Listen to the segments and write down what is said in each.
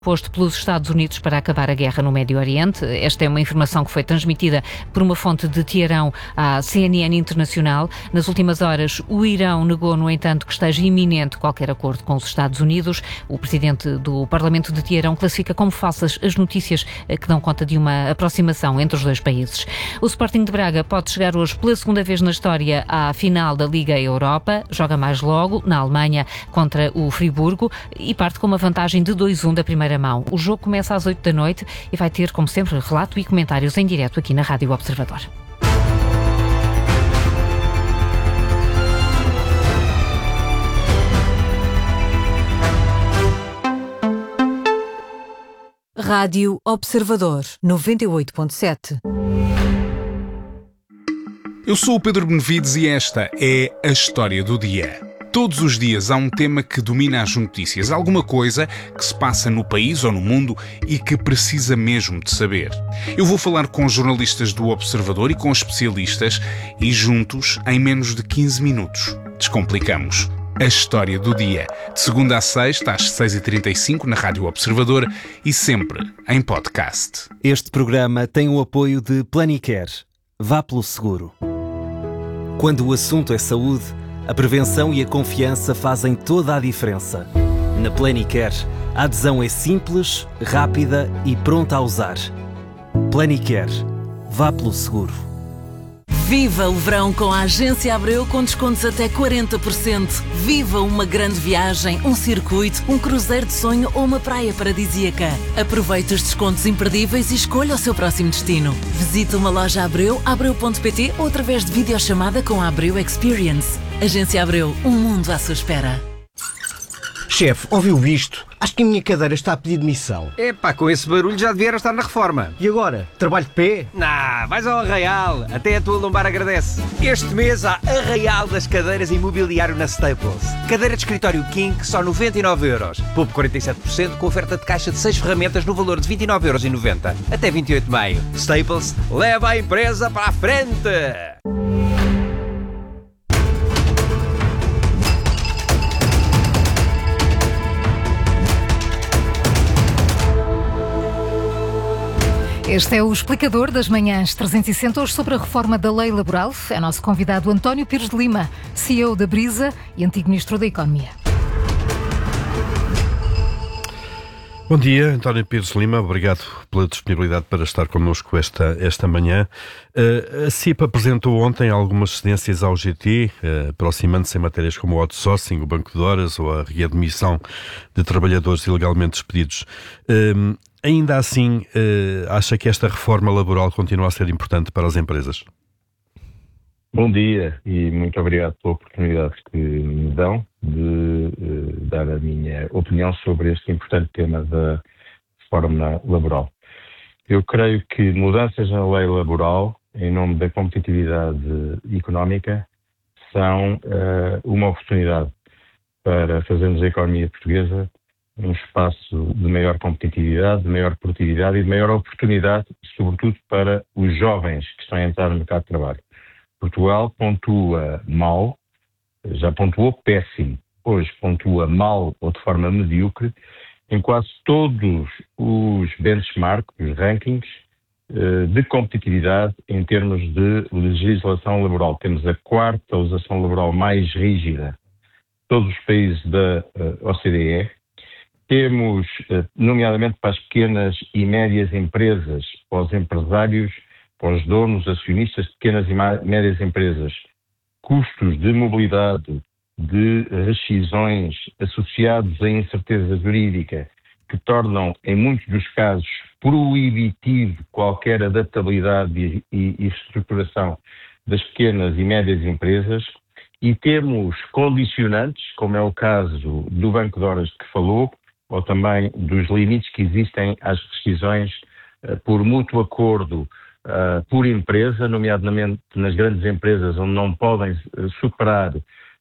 Posto pelos Estados Unidos para acabar a guerra no Médio Oriente. Esta é uma informação que foi transmitida por uma fonte de Teherão à CNN Internacional. Nas últimas horas, o Irão negou, no entanto, que esteja iminente qualquer acordo com os Estados Unidos. O presidente do Parlamento de Teherão classifica como falsas as notícias que dão conta de uma aproximação entre os dois países. O Sporting de Braga pode chegar hoje pela segunda vez na história à final da Liga Europa. Joga mais logo, na Alemanha, contra o Friburgo e parte com uma vantagem de 2-1 da primeira mão. O jogo começa às 8 da noite e vai ter, como sempre, relato e comentários em direto aqui na Rádio Observador. Rádio Observador 98.7. Eu sou o Pedro Benevides e esta é a história do dia. Todos os dias há um tema que domina as notícias, alguma coisa que se passa no país ou no mundo e que precisa mesmo de saber. Eu vou falar com jornalistas do Observador e com especialistas e juntos, em menos de 15 minutos, descomplicamos a história do dia. De segunda a sexta, às 6h35, na Rádio Observador e sempre em podcast. Este programa tem o apoio de Planicare. Vá pelo seguro. Quando o assunto é saúde, a prevenção e a confiança fazem toda a diferença. Na Planicare, a adesão é simples, rápida e pronta a usar. Planicare. Vá pelo seguro. Viva o verão com a Agência Abreu com descontos até 40%. Viva uma grande viagem, um circuito, um cruzeiro de sonho ou uma praia paradisíaca. Aproveite os descontos imperdíveis e escolha o seu próximo destino. Visite uma loja Abreu, abreu.pt ou através de videochamada com a Abreu Experience. Agência Abreu, um mundo à sua espera. Chefe, ouviu isto? Acho que a minha cadeira está a pedir demissão. Epá, com esse barulho já devia estar na reforma. E agora? Trabalho de pé? Nah, vais ao Arraial. Até a tua lombar agradece. Este mês há Arraial das cadeiras e mobiliário na Staples. Cadeira de escritório King, só 99€. Poupe 47% com oferta de caixa de 6 ferramentas no valor de 29,90€. Até 28 de maio. Staples, leva a empresa para a frente! Este é o explicador das manhãs 360, hoje sobre a reforma da lei laboral. É nosso convidado António Pires de Lima, CEO da Brisa e antigo Ministro da Economia. Bom dia, António Pires de Lima, obrigado pela disponibilidade para estar connosco esta manhã. A CIP apresentou ontem algumas cedências ao GT, aproximando-se em matérias como o outsourcing, o banco de horas ou a readmissão de trabalhadores ilegalmente despedidos. Ainda assim, acha que esta reforma laboral continua a ser importante para as empresas? Bom dia e muito obrigado pela oportunidade que me dão de dar a minha opinião sobre este importante tema da reforma laboral. Eu creio que mudanças na lei laboral, em nome da competitividade económica, são uma oportunidade para fazermos a economia portuguesa um espaço de maior competitividade, de maior produtividade e de maior oportunidade, sobretudo para os jovens que estão a entrar no mercado de trabalho. Portugal pontua mal, já pontuou péssimo, hoje pontua mal ou de forma medíocre em quase todos os benchmarks, os rankings de competitividade em termos de legislação laboral. Temos a quarta legislação laboral mais rígida de todos os países da OCDE. Temos, nomeadamente para as pequenas e médias empresas, para os empresários, para os donos, acionistas de pequenas e médias empresas, custos de mobilidade, de rescisões associados à incerteza jurídica, que tornam, em muitos dos casos, proibitivo qualquer adaptabilidade e reestruturação das pequenas e médias empresas. E temos condicionantes, como é o caso do banco de horas que falou, ou também dos limites que existem às rescisões por mútuo acordo por empresa, nomeadamente nas grandes empresas onde não podem superar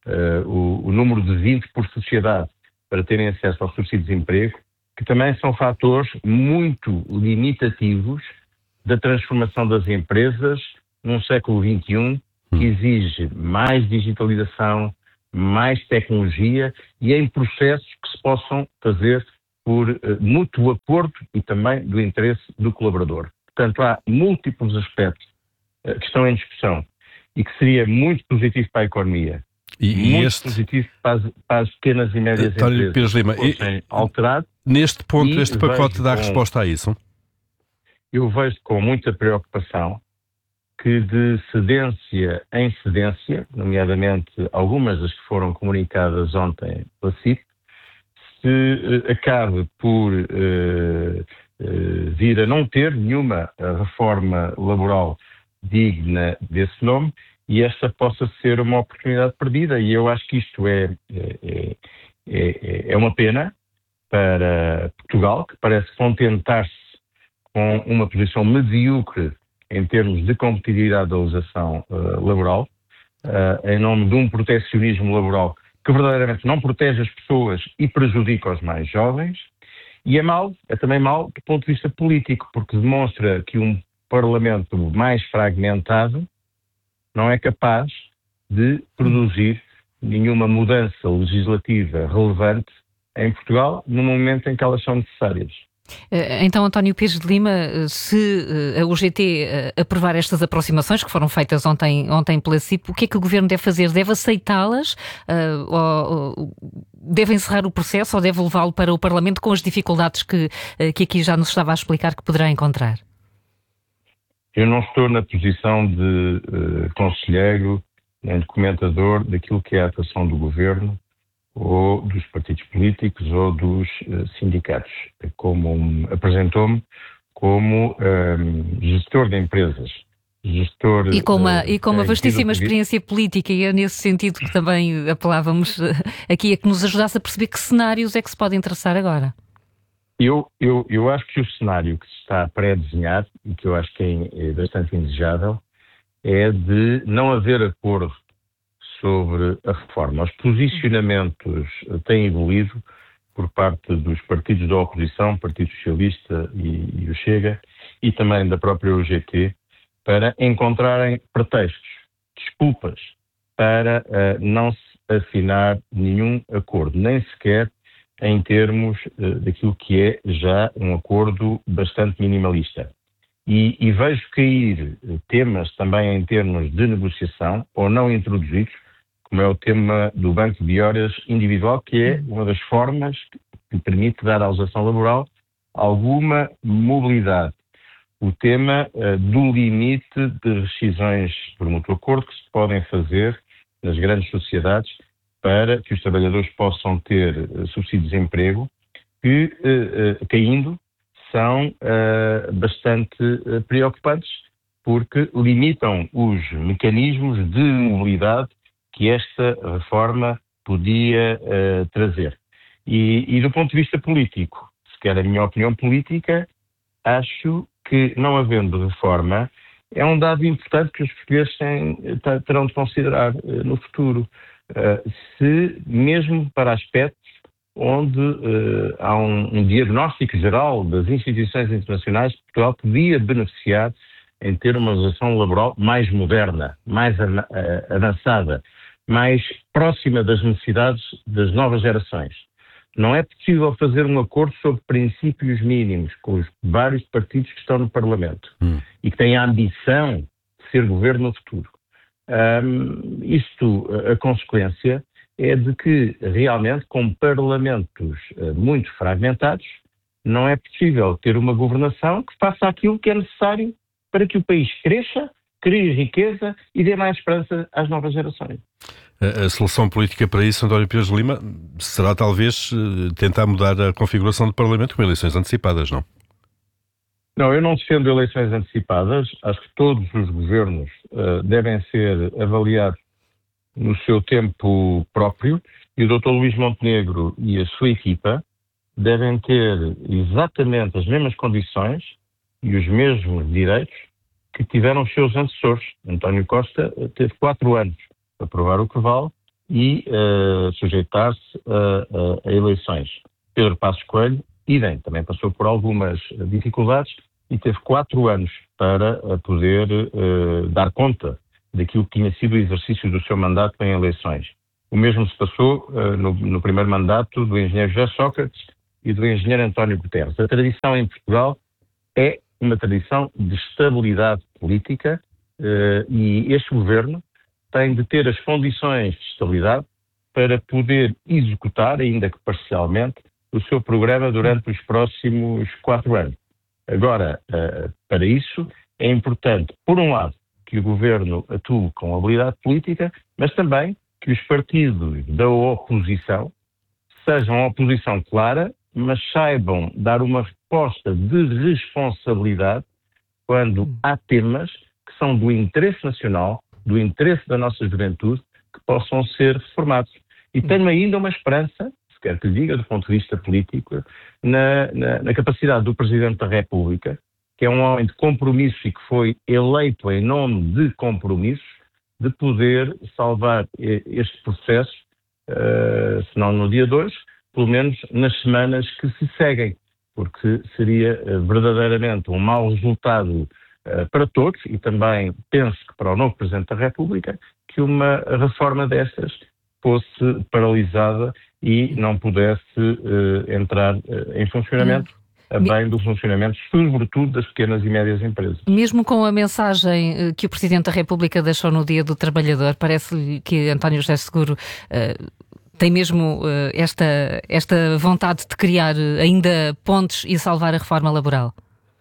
o número de 20 por sociedade para terem acesso ao subsídio de desemprego, que também são fatores muito limitativos da transformação das empresas num século XXI que exige mais digitalização, mais tecnologia e em processos que se possam fazer por mútuo acordo e também do interesse do colaborador. Portanto, há múltiplos aspectos que estão em discussão e que seria muito positivo para a economia, positivo para as pequenas e médias empresas, Pires Lima, alterado. Neste ponto, este pacote dá resposta a isso? Eu vejo com muita preocupação que de cedência em cedência, nomeadamente algumas das que foram comunicadas ontem pela CIP, se acabe por vir a não ter nenhuma reforma laboral digna desse nome e esta possa ser uma oportunidade perdida. E eu acho que isto é uma pena para Portugal, que parece contentar-se com uma posição medíocre em termos de competitividade da legislação laboral, em nome de um protecionismo laboral que verdadeiramente não protege as pessoas e prejudica os mais jovens. E é também mau do ponto de vista político, porque demonstra que um Parlamento mais fragmentado não é capaz de produzir nenhuma mudança legislativa relevante em Portugal no momento em que elas são necessárias. Então, António Pires de Lima, se a UGT aprovar estas aproximações que foram feitas ontem pela CIP, o que é que o Governo deve fazer? Deve aceitá-las? Ou deve encerrar o processo ou deve levá-lo para o Parlamento com as dificuldades que aqui já nos estava a explicar que poderá encontrar? Eu não estou na posição de conselheiro nem de comentador daquilo que é a atuação do Governo ou dos partidos políticos ou dos sindicatos. Apresentou-me como gestor de empresas. E com uma vastíssima experiência política, e é nesse sentido que também apelávamos aqui a que nos ajudasse a perceber que cenários é que se podem traçar agora. Eu acho que o cenário que se está a pré-desenhar, e que eu acho que é bastante indesejável, é de não haver acordo sobre a reforma. Os posicionamentos têm evoluído por parte dos partidos da oposição, Partido Socialista e o Chega, e também da própria UGT, para encontrarem pretextos, desculpas, para não se assinar nenhum acordo, nem sequer em termos daquilo que é já um acordo bastante minimalista. E vejo cair temas também em termos de negociação, ou não introduzidos, como é o tema do banco de horas individual, que é uma das formas que permite dar à legislação laboral alguma mobilidade. O tema do limite de rescisões por mútuo acordo que se podem fazer nas grandes sociedades para que os trabalhadores possam ter subsídios de desemprego que, caindo, são bastante preocupantes porque limitam os mecanismos de mobilidade que esta reforma podia trazer. E do ponto de vista político, se quer a minha opinião política, acho que não havendo reforma é um dado importante que os portugueses terão de considerar no futuro. Se mesmo para aspectos onde há um diagnóstico geral das instituições internacionais, Portugal podia beneficiar em ter uma legislação laboral mais moderna, mais avançada, mais próxima das necessidades das novas gerações. Não é possível fazer um acordo sobre princípios mínimos com os vários partidos que estão no Parlamento e que têm a ambição de ser governo no futuro. A consequência é de que, realmente, com parlamentos muito fragmentados, não é possível ter uma governação que faça aquilo que é necessário para que o país cresça, crie riqueza e dê mais esperança às novas gerações. A solução política para isso, António Pires de Lima, será talvez tentar mudar a configuração do Parlamento com eleições antecipadas, não? Não, eu não defendo eleições antecipadas. Acho que todos os governos devem ser avaliados no seu tempo próprio e o Dr. Luís Montenegro e a sua equipa devem ter exatamente as mesmas condições e os mesmos direitos que tiveram os seus antecessores. António Costa teve 4 anos para provar o que vale e sujeitar-se a eleições. Pedro Passos Coelho, idem, também passou por algumas dificuldades e teve 4 anos para poder dar conta daquilo que tinha sido o exercício do seu mandato em eleições. O mesmo se passou no primeiro mandato do engenheiro José Sócrates e do engenheiro António Guterres. A tradição em Portugal é uma tradição de estabilidade política e este governo tem de ter as condições de estabilidade para poder executar, ainda que parcialmente, o seu programa durante os próximos 4 anos. Agora, para isso, é importante, por um lado, que o governo atue com habilidade política, mas também que os partidos da oposição sejam uma oposição clara, mas saibam dar uma resposta de responsabilidade quando há temas que são do interesse nacional, do interesse da nossa juventude, que possam ser reformados. E tenho ainda uma esperança, se quer que lhe diga, do ponto de vista político, na capacidade do Presidente da República, que é um homem de compromisso e que foi eleito em nome de compromissos, de poder salvar este processo, se não no dia 2, pelo menos nas semanas que se seguem, porque seria verdadeiramente um mau resultado para todos e também penso que para o novo Presidente da República que uma reforma destas fosse paralisada e não pudesse entrar em funcionamento, a bem do funcionamento, sobretudo das pequenas e médias empresas. Mesmo com a mensagem que o Presidente da República deixou no Dia do Trabalhador, parece-lhe que António José Seguro tem mesmo esta vontade de criar ainda pontes e salvar a reforma laboral?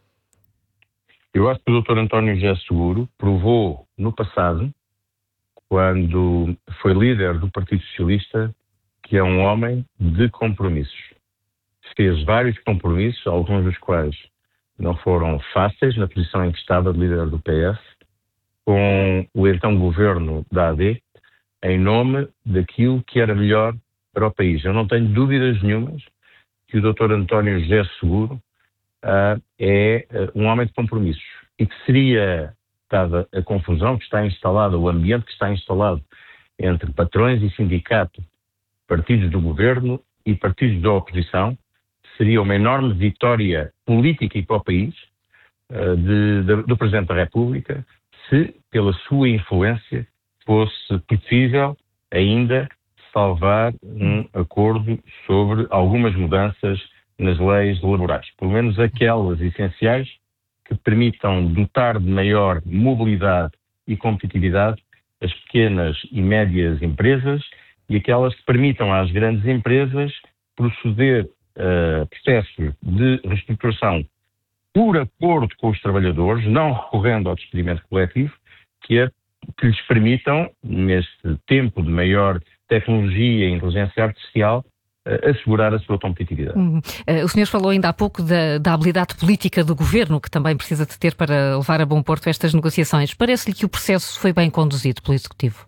Eu acho que o Dr. António José Seguro provou no passado, quando foi líder do Partido Socialista, que é um homem de compromissos. Fez vários compromissos, alguns dos quais não foram fáceis, na posição em que estava de líder do PS, com o então governo da AD, em nome daquilo que era melhor para o país. Eu não tenho dúvidas nenhumas que o Dr. António José Seguro é um homem de compromissos e que seria, dada a confusão que está instalada, o ambiente que está instalado entre patrões e sindicatos, partidos do governo e partidos da oposição, seria uma enorme vitória política e para o país do Presidente da República se, pela sua influência, fosse possível ainda salvar um acordo sobre algumas mudanças nas leis laborais, pelo menos aquelas essenciais que permitam dotar de maior mobilidade e competitividade as pequenas e médias empresas e aquelas que permitam às grandes empresas proceder a processos de reestruturação por acordo com os trabalhadores, não recorrendo ao despedimento coletivo, que lhes permitam, neste tempo de maior tecnologia e inteligência artificial, assegurar a sua competitividade. O senhor falou ainda há pouco da habilidade política do governo, que também precisa de ter para levar a bom porto estas negociações. Parece-lhe que o processo foi bem conduzido pelo Executivo?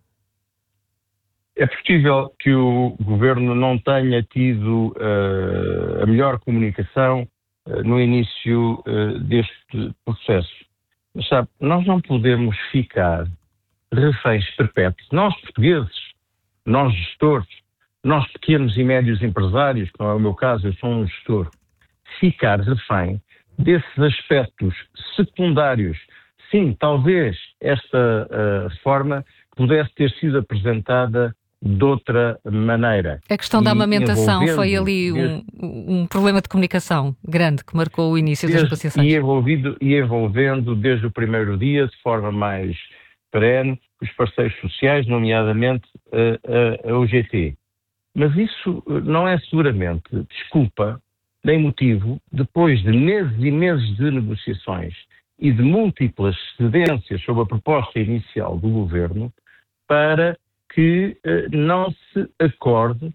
É possível que o governo não tenha tido a melhor comunicação no início deste processo. Mas sabe, nós não podemos ficar reféns perpétuos. Nós portugueses, nós gestores, nós pequenos e médios empresários, que não é o meu caso, eu sou um gestor, ficar refém desses aspectos secundários. Sim, talvez esta reforma pudesse ter sido apresentada de outra maneira. A questão da amamentação foi ali um problema de comunicação grande que marcou o início das negociações. E envolvendo desde o primeiro dia, de forma mais perene, os parceiros sociais, nomeadamente a UGT. Mas isso não é seguramente desculpa nem motivo, depois de meses e meses de negociações e de múltiplas cedências sobre a proposta inicial do governo, para que não se acorde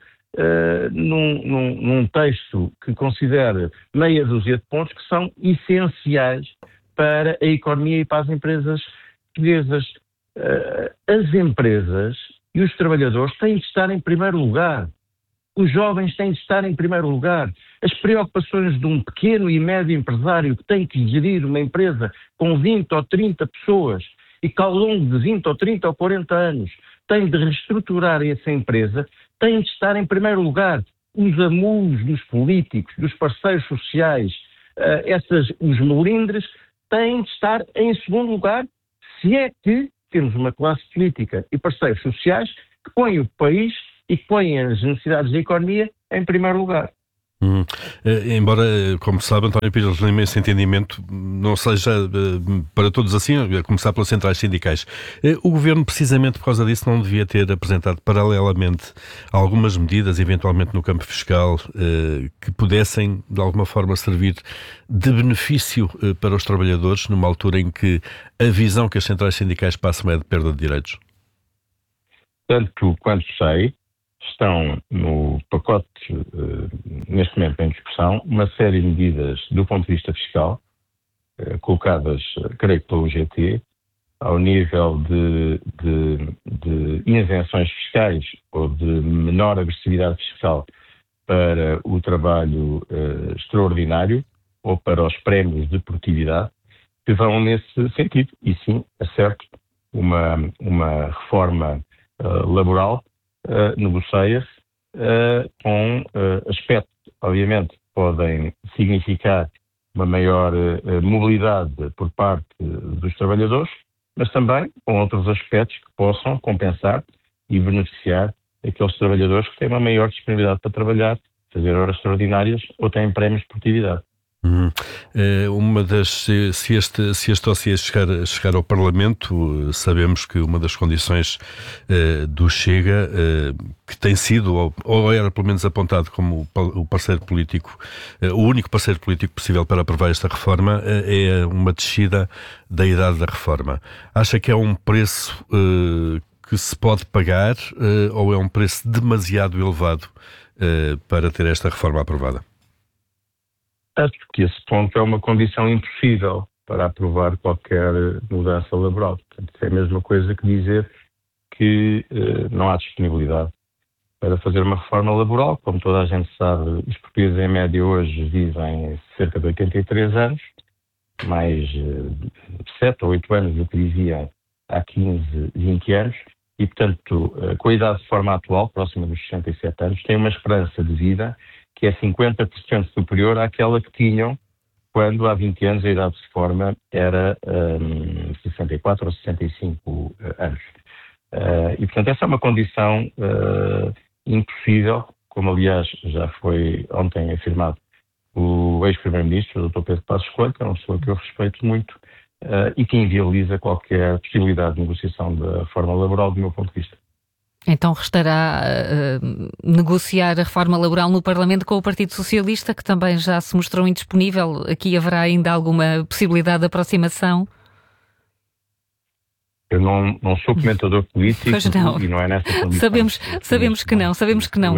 num texto que considera meia dúzia de pontos que são essenciais para a economia e para as empresas portuguesas. As empresas e os trabalhadores têm de estar em primeiro lugar. Os jovens têm de estar em primeiro lugar. As preocupações de um pequeno e médio empresário que tem que gerir uma empresa com 20 ou 30 pessoas e que ao longo de 20 ou 30 ou 40 anos tem de reestruturar essa empresa, têm de estar em primeiro lugar. Os amulos dos políticos, dos parceiros sociais, os melindres, têm de estar em segundo lugar, se é que temos uma classe política e parceiros sociais que põem o país e que põem as necessidades da economia em primeiro lugar. Embora, como sabe, António Pires de Lima, esse entendimento não seja para todos assim, a começar pelas centrais sindicais. O Governo, precisamente por causa disso, não devia ter apresentado paralelamente algumas medidas, eventualmente no campo fiscal, que pudessem, de alguma forma, servir de benefício para os trabalhadores, numa altura em que a visão que as centrais sindicais passam é de perda de direitos? Tanto quanto sei, estão no pacote, neste momento em discussão, uma série de medidas do ponto de vista fiscal, colocadas, creio que pela UGT, ao nível de isenções fiscais ou de menor agressividade fiscal para o trabalho extraordinário ou para os prémios de produtividade, que vão nesse sentido. E sim, é certo, uma reforma laboral negocia-se com aspectos, obviamente, que podem significar uma maior mobilidade por parte dos trabalhadores, mas também com outros aspectos que possam compensar e beneficiar aqueles trabalhadores que têm uma maior disponibilidade para trabalhar, fazer horas extraordinárias ou têm prémios de produtividade. Se este dossiê chegar ao Parlamento, sabemos que uma das condições do Chega, que tem sido, ou era pelo menos apontado como o parceiro político, o único parceiro político possível para aprovar esta reforma, é uma descida da idade da reforma. Acha que é um preço que se pode pagar ou é um preço demasiado elevado para ter esta reforma aprovada? Acho que esse ponto é uma condição impossível para aprovar qualquer mudança laboral. Portanto, é a mesma coisa que dizer que não há disponibilidade para fazer uma reforma laboral. Como toda a gente sabe, os portugueses em média hoje vivem cerca de 83 anos, mais 7 ou 8 anos do que viviam há 15, 20 anos, e, portanto, com a idade de reforma atual, próxima dos 67 anos, têm uma esperança de vida que é 50% superior àquela que tinham quando há 20 anos a idade de reforma era 64 ou 65 anos. E, portanto, essa é uma condição impossível, como aliás já foi ontem afirmado o ex-primeiro-ministro, o Dr. Pedro Passos Coelho, que é uma pessoa que eu respeito muito e que inviabiliza qualquer possibilidade de negociação da reforma laboral do meu ponto de vista. Então restará negociar a reforma laboral no Parlamento com o Partido Socialista, que também já se mostrou indisponível. Aqui haverá ainda alguma possibilidade de aproximação? Eu não sou comentador político e não é nessa condição. Sabemos que não.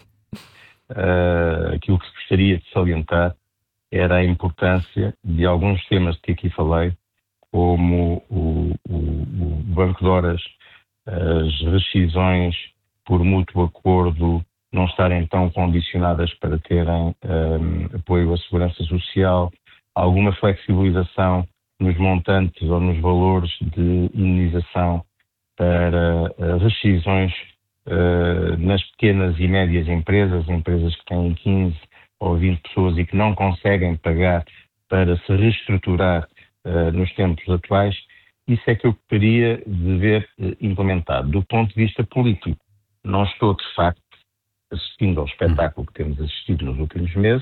Aquilo que gostaria de salientar era a importância de alguns temas de que aqui falei, como o banco de horas, as rescisões por mútuo acordo não estarem tão condicionadas para terem apoio à segurança social, alguma flexibilização nos montantes ou nos valores de indenização para rescisões nas pequenas e médias empresas que têm 15 ou 20 pessoas e que não conseguem pagar para se reestruturar nos tempos atuais. Isso é que eu gostaria de ver implementado. Do ponto de vista político, não estou, de facto, assistindo ao espetáculo que temos assistido nos últimos meses,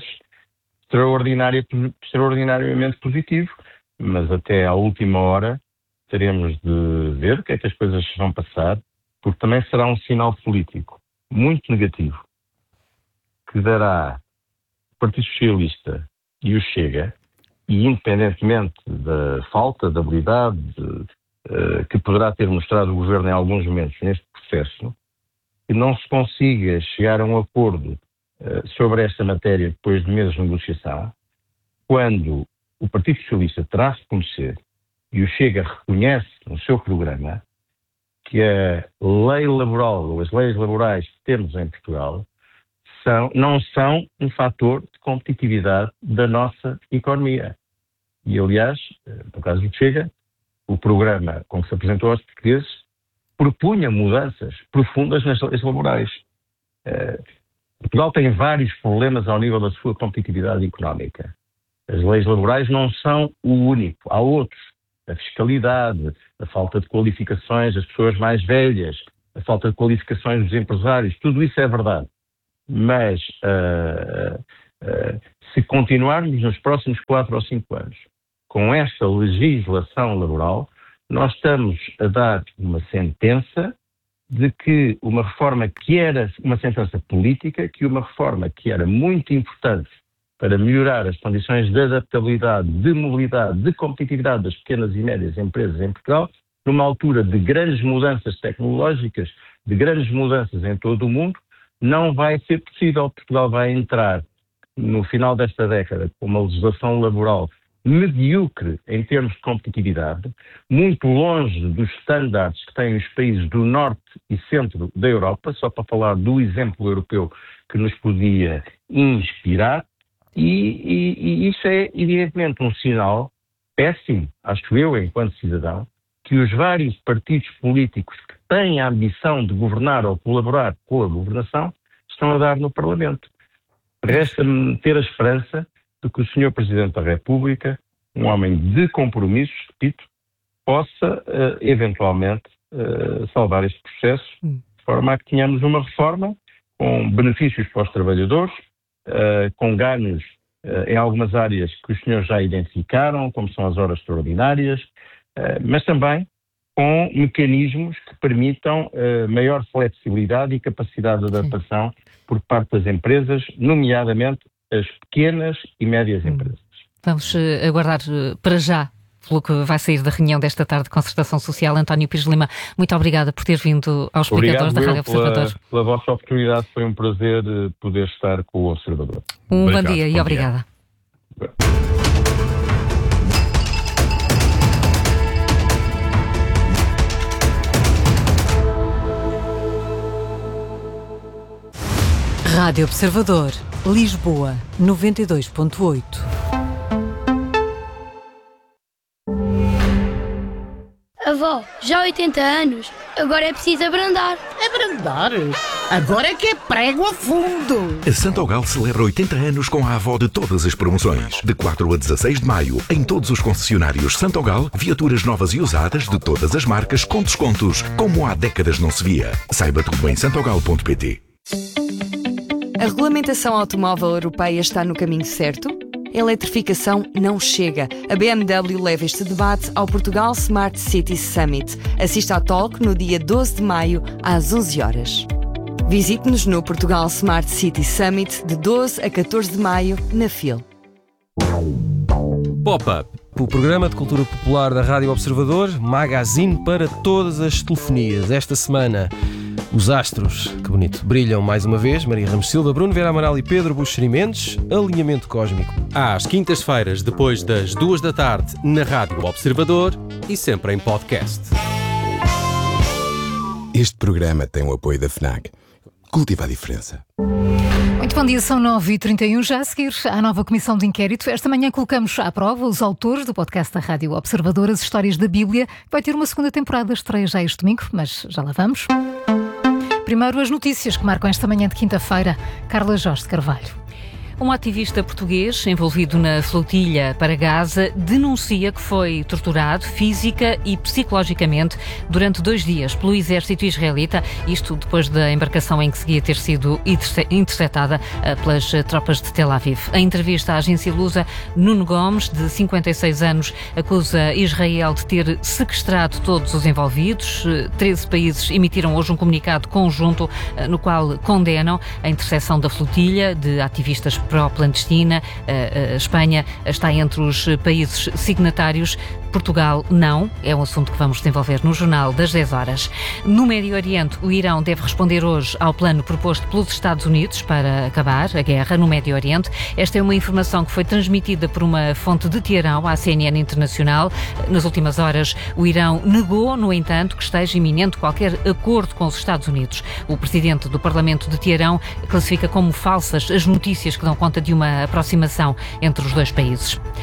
extraordinariamente positivo, mas até à última hora teremos de ver o que é que as coisas vão passar, porque também será um sinal político muito negativo que dará o Partido Socialista e o Chega, e independentemente da falta de habilidade que poderá ter mostrado o Governo em alguns momentos neste processo, que não se consiga chegar a um acordo sobre esta matéria depois de meses de negociação, quando o Partido Socialista terá de reconhecer, e o Chega reconhece no seu programa, que a lei laboral ou as leis laborais que temos em Portugal não são um fator de competitividade da nossa economia. E, aliás, no caso do Chega, o programa com que se apresentou aos portugueses propunha mudanças profundas nas leis laborais. Portugal tem vários problemas ao nível da sua competitividade económica. As leis laborais não são o único. Há outros. A fiscalidade, a falta de qualificações das pessoas mais velhas, a falta de qualificações dos empresários, tudo isso é verdade. Mas Se continuarmos nos próximos 4 ou 5 anos com esta legislação laboral, nós estamos a dar uma sentença de que uma reforma que era uma sentença política, que uma reforma que era muito importante para melhorar as condições de adaptabilidade, de mobilidade, de competitividade das pequenas e médias empresas em Portugal, numa altura de grandes mudanças tecnológicas, de grandes mudanças em todo o mundo, não vai ser possível. Portugal vai entrar no final desta década com uma legislação laboral medíocre em termos de competitividade, muito longe dos estándares que têm os países do norte e centro da Europa, só para falar do exemplo europeu que nos podia inspirar, e isso é evidentemente um sinal péssimo, acho eu, enquanto cidadão, que os vários partidos políticos que têm a ambição de governar ou colaborar com a governação estão a dar no Parlamento. Resta-me ter a esperança de que o Sr. Presidente da República, um homem de compromissos, repito, possa eventualmente salvar este processo, de forma a que tenhamos uma reforma com benefícios para os trabalhadores, com ganhos em algumas áreas que os senhores já identificaram, como são as horas extraordinárias, mas também com mecanismos que permitam maior flexibilidade e capacidade de adaptação por parte das empresas, nomeadamente as pequenas e médias empresas. Vamos aguardar para já pelo que vai sair da reunião desta tarde de Concertação Social. António Pires de Lima, muito obrigada por ter vindo aos explicadores da Rádio Observador. Pela vossa oportunidade, foi um prazer poder estar com o Observador. Bom dia e obrigada. Rádio Observador, Lisboa, 92.8. Avó, já há 80 anos, agora é preciso abrandar. Abrandar? Agora é que é prego a fundo. A Santogal celebra 80 anos com a avó de todas as promoções. De 4 a 16 de maio, em todos os concessionários Santogal, viaturas novas e usadas de todas as marcas com descontos, como há décadas não se via. Saiba tudo em santogal.pt. A regulamentação automóvel europeia está no caminho certo? A eletrificação não chega. A BMW leva este debate ao Portugal Smart City Summit. Assista à talk no dia 12 de maio, às 11 horas. Visite-nos no Portugal Smart City Summit de 12 a 14 de maio, na FIL. Pop-up, o programa de cultura popular da Rádio Observador, magazine para todas as telefonias. Esta semana, os astros, que bonito, brilham mais uma vez. Maria Ramos Silva, Bruno Vera Amaral e Pedro Buxeri Mendes. Alinhamento cósmico. Às quintas-feiras, depois das 2 da tarde, na Rádio Observador e sempre em podcast. Este programa tem o apoio da FNAC. Cultiva a diferença. Muito bom dia, são 9h31. Já a seguir à nova comissão de inquérito. Esta manhã colocamos à prova os autores do podcast da Rádio Observador, As Histórias da Bíblia, que vai ter uma segunda temporada, estreia já este domingo, mas já lá vamos. Primeiro, as notícias que marcam esta manhã de quinta-feira. Carla Jorge de Carvalho. Um ativista português envolvido na flotilha para Gaza denuncia que foi torturado física e psicologicamente durante 2 dias pelo exército israelita, isto depois da embarcação em que seguia ter sido interceptada pelas tropas de Tel Aviv. Em entrevista à agência Lusa, Nuno Gomes, de 56 anos, acusa Israel de ter sequestrado todos os envolvidos. 13 países emitiram hoje um comunicado conjunto no qual condenam a interseção da flotilha de ativistas pró-Palestina. A Espanha está entre os países signatários. Portugal não. É um assunto que vamos desenvolver no Jornal das 10 horas. No Médio Oriente, o Irão deve responder hoje ao plano proposto pelos Estados Unidos para acabar a guerra no Médio Oriente. Esta é uma informação que foi transmitida por uma fonte de Teherão à CNN Internacional. Nas últimas horas, o Irão negou, no entanto, que esteja iminente qualquer acordo com os Estados Unidos. O presidente do Parlamento de Teherão classifica como falsas as notícias que dão conta de uma aproximação entre os dois países.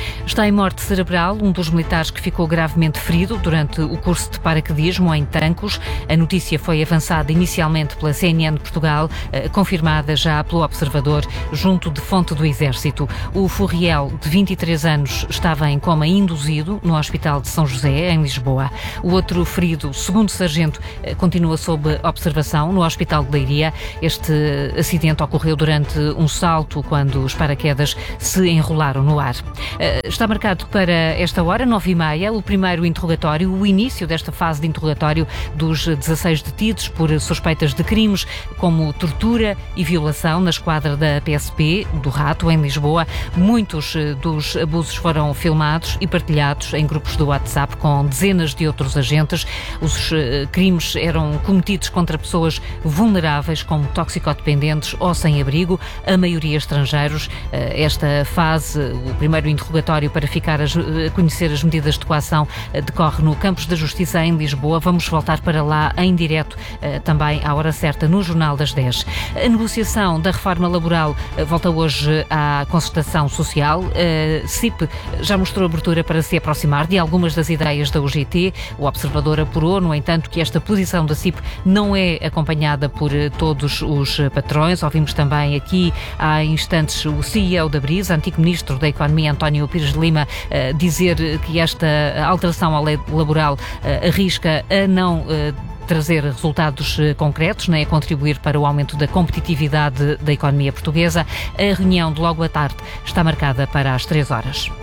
Está em morte cerebral um dos militares que ficou gravemente ferido durante o curso de paraquedismo em Tancos. A notícia foi avançada inicialmente pela CNN de Portugal, confirmada já pelo Observador, junto de fonte do Exército. O Furriel, de 23 anos, estava em coma induzido no Hospital de São José, em Lisboa. O outro ferido, segundo sargento, continua sob observação no Hospital de Leiria. Este acidente ocorreu durante um salto quando os paraquedas se enrolaram no ar. Está marcado para esta hora, 9h30, o primeiro interrogatório, o início desta fase de interrogatório dos 16 detidos por suspeitas de crimes como tortura e violação na esquadra da PSP do Rato, em Lisboa. Muitos dos abusos foram filmados e partilhados em grupos do WhatsApp com dezenas de outros agentes. Os crimes eram cometidos contra pessoas vulneráveis, como toxicodependentes ou sem abrigo, a maioria estrangeiros. Esta fase, o primeiro interrogatório para ficar a conhecer as medidas de coação, decorre no Campos da Justiça, em Lisboa. Vamos voltar para lá em direto, também à hora certa, no Jornal das 10. A negociação da reforma laboral volta hoje à concertação social. A CIP já mostrou abertura para se aproximar de algumas das ideias da UGT. O Observador apurou, no entanto, que esta posição da CIP não é acompanhada por todos os patrões. Ouvimos também aqui há instantes o CEO da Brisa, antigo Ministro da Economia, António Pires de Lima, dizer que esta alteração à lei laboral arrisca a não trazer resultados concretos, nem a contribuir para o aumento da competitividade da economia portuguesa. A reunião de logo à tarde está marcada para as 3 horas.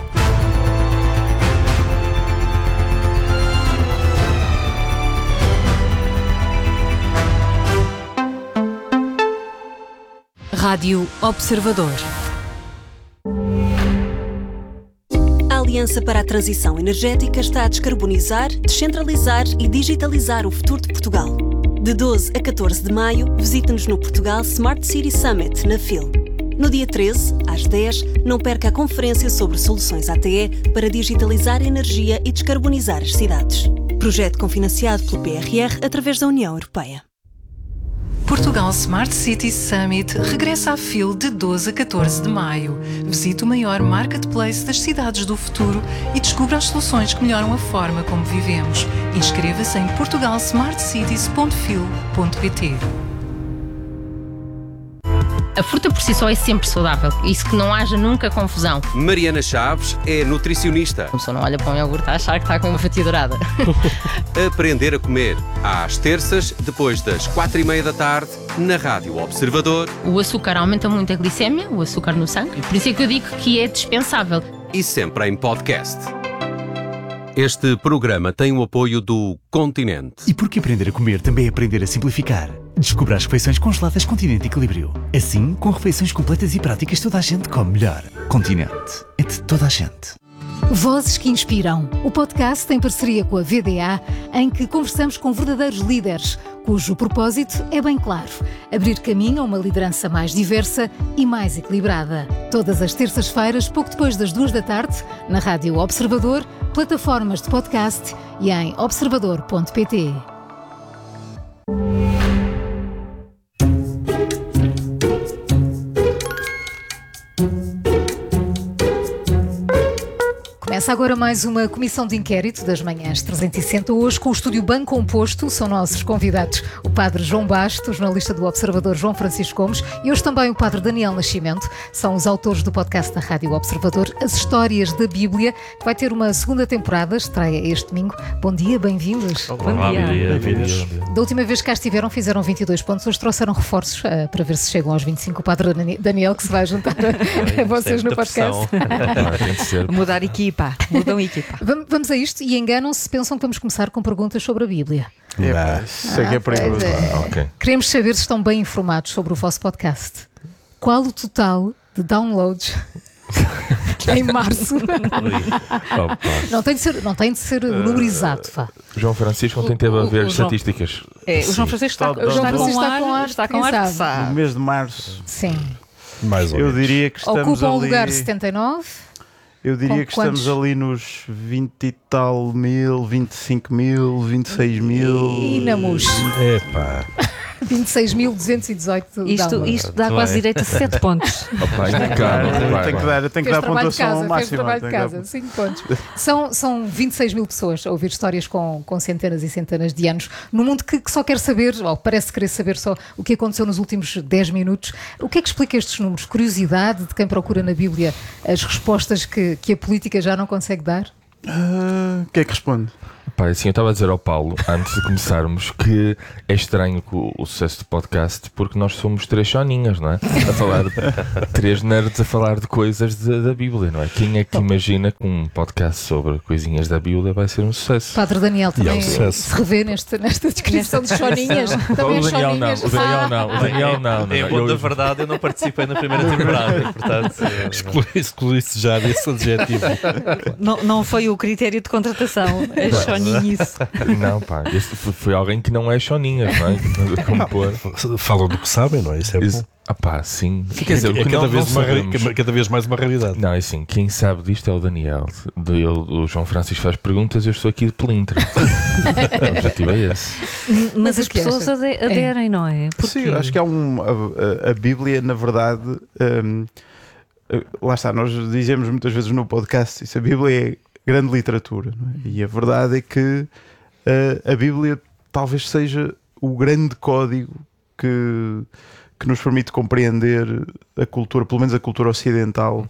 Rádio Observador. A Aliança para a Transição Energética está a descarbonizar, descentralizar e digitalizar o futuro de Portugal. De 12 a 14 de maio, visite-nos no Portugal Smart City Summit, na FIL. No dia 13, às 10, não perca a conferência sobre soluções ATE para digitalizar a energia e descarbonizar as cidades. Projeto cofinanciado pelo PRR através da União Europeia. Portugal Smart City Summit regressa à FIL de 12 a 14 de maio. Visite o maior marketplace das cidades do futuro e descubra as soluções que melhoram a forma como vivemos. Inscreva-se em portugalsmartcities.fil.pt. A fruta por si só é sempre saudável, isso que não haja nunca confusão. Mariana Chaves é nutricionista. A pessoa não olha para um iogurte a achar que está com uma fatia dourada. Aprender a comer, às terças, depois das 4h30 da tarde, na Rádio Observador. O açúcar aumenta muito a glicémia, o açúcar no sangue, por isso é que eu digo que é dispensável. E sempre em podcast. Este programa tem o apoio do Continente. E porque aprender a comer também é aprender a simplificar. Descubra as refeições congeladas Continente Equilíbrio. Assim, com refeições completas e práticas, toda a gente come melhor. Continente. É de toda a gente. Vozes que Inspiram. O podcast em parceria com a VDA, em que conversamos com verdadeiros líderes, cujo propósito é bem claro: abrir caminho a uma liderança mais diversa e mais equilibrada. Todas as terças-feiras, pouco depois das 2 da tarde, na Rádio Observador, plataformas de podcast e em observador.pt. Começa agora mais uma comissão de inquérito das manhãs 360, hoje com o estúdio bem composto. São nossos convidados o padre João Basto, o jornalista do Observador João Francisco Gomes e hoje também o padre Daniel Nascimento. São os autores do podcast da Rádio Observador, As Histórias da Bíblia, que vai ter uma segunda temporada, estreia este domingo. Bom dia, bem-vindos. Bom dia. Bem-vindos. Da última vez que cá estiveram fizeram 22 pontos, hoje trouxeram reforços para ver se chegam aos 25. O padre Daniel, que se vai juntar a vocês no podcast. Tem de ser. Mudar equipa. Mudam a equipa. Vamos a isto e enganam-se se pensam que vamos começar com perguntas sobre a Bíblia. Isso é que é perigoso. Okay. Queremos saber se estão bem informados sobre o vosso podcast. Qual o total de downloads em março? Não tem de ser o número exato. João Francisco ontem teve a ver estatísticas. O João Francisco está com ar. No mês de março. Sim. Mais ou menos. Eu diria que estamos Ocupa ali... o lugar 79. Eu diria que estamos ali nos 20 e tal mil, 25 mil, 26 mil. E na MUS? Epá. 26.218 Isto dá quase direito a 7 pontos. Tem que dar pontuação máxima. Fez trabalho de casa, 5 pontos. São 26 mil pessoas a ouvir histórias com centenas e centenas de anos, num mundo que só quer saber, ou parece querer saber só o que aconteceu nos últimos 10 minutos. O que é que explica estes números? Curiosidade de quem procura na Bíblia as respostas que a política já não consegue dar? O que é que responde? Pai, assim, eu estava a dizer ao Paulo, antes de começarmos, que é estranho o sucesso do podcast, porque nós somos 3 soninhas, não é? A falar 3 nerds a falar de coisas da Bíblia, não é? Quem é que imagina que um podcast sobre coisinhas da Bíblia vai ser um sucesso? Padre Daniel também se revê nesta descrição de soninhas. O Daniel não, o Daniel não. Em bom da verdade, eu não participei na primeira temporada, portanto... Excluí-se já desse adjetivo. Não foi o critério de contratação, as soninhas. Não, pá, este foi alguém que não é choninhas, não é? Como pôr. Falam do que sabem, não é? Isso é bom. Sim. Quer dizer, cada vez mais uma realidade. Não, é assim, quem sabe disto é o Daniel. O João Francisco faz perguntas, eu estou aqui de pelintra. O objetivo é esse. Mas as pessoas aderem, não é? Sim, acho que há a Bíblia, na verdade, lá está, nós dizemos muitas vezes no podcast, isso, a Bíblia é grande literatura, não é? E a verdade é que a Bíblia talvez seja o grande código que nos permite compreender a cultura, pelo menos a cultura ocidental,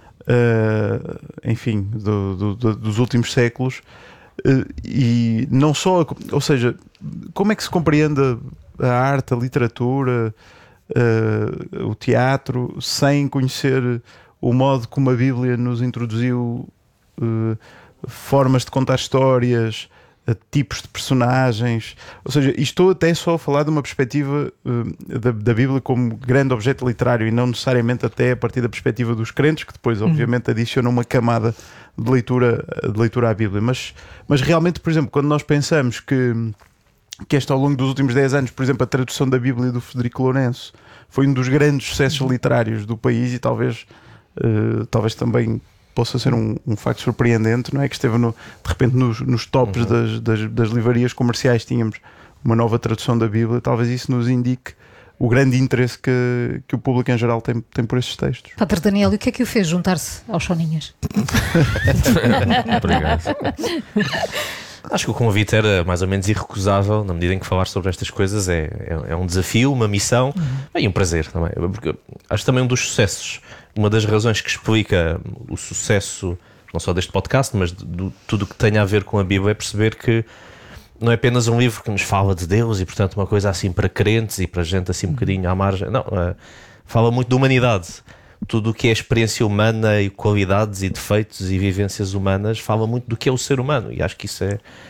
enfim, dos últimos séculos, e não só, ou seja, como é que se compreende a arte, a literatura, o teatro, sem conhecer o modo como a Bíblia nos introduziu formas de contar histórias, tipos de personagens, ou seja, estou até só a falar de uma perspectiva da Bíblia como grande objeto literário e não necessariamente até a partir da perspectiva dos crentes, que depois obviamente adicionam uma camada de leitura à Bíblia, mas realmente, por exemplo, quando nós pensamos que ao longo dos últimos 10 anos, por exemplo, a tradução da Bíblia do Frederico Lourenço foi um dos grandes sucessos literários do país e talvez também possa ser um facto surpreendente, não é? Que esteve de repente nos tops das livrarias comerciais, tínhamos uma nova tradução da Bíblia. Talvez isso nos indique o grande interesse que o público em geral tem por esses textos. Padre Daniel, e o que é que o fez juntar-se aos soninhas? Obrigado. Acho que o convite era mais ou menos irrecusável, na medida em que falar sobre estas coisas é um desafio, uma missão e um prazer também. Porque acho também um dos sucessos, uma das razões que explica o sucesso, não só deste podcast, mas de tudo o que tenha a ver com a Bíblia, é perceber que não é apenas um livro que nos fala de Deus e, portanto, uma coisa assim para crentes e para gente assim um bocadinho à margem. Não, fala muito de humanidade. Tudo o que é experiência humana e qualidades e defeitos e vivências humanas fala muito do que é o ser humano, e acho que isso